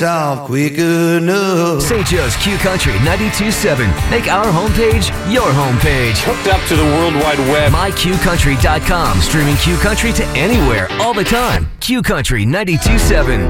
Stop quick enough. St. Joe's Q Country 92.7. Make our homepage your homepage. Hooked up to the World Wide Web. MyQCountry.com. Streaming Q Country to anywhere, all the time. Q Country 92.7.